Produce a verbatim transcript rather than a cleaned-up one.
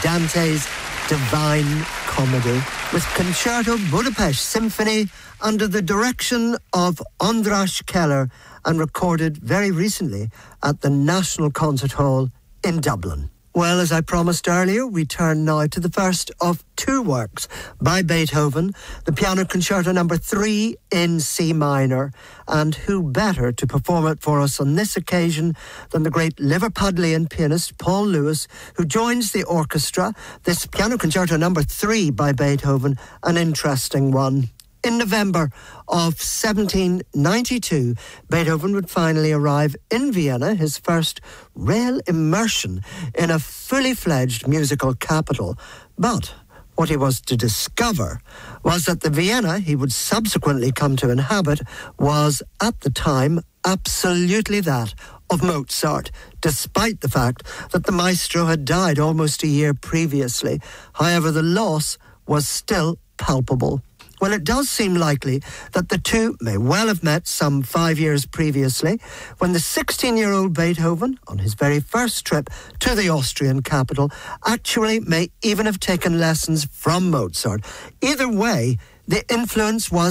Dante's Divine Comedy with Concerto Budapest Symphony under the direction of András Keller and recorded very recently at the National Concert Hall in Dublin. Well, as I promised earlier, we turn now to the first of two works by Beethoven, the Piano Concerto number three in C minor. And who better to perform it for us on this occasion than the great Liverpudlian pianist Paul Lewis, who joins the orchestra. This Piano Concerto number three by Beethoven, an interesting one. In November of seventeen ninety-two, Beethoven would finally arrive in Vienna, his first real immersion in a fully fledged musical capital. But what he was to discover was that the Vienna he would subsequently come to inhabit was, at the time, absolutely that of Mozart, despite the fact that the maestro had died almost a year previously. However, the loss was still palpable. Well, it does seem likely that the two may well have met some five years previously when the sixteen-year-old Beethoven, on his very first trip to the Austrian capital, actually may even have taken lessons from Mozart. Either way, the influence was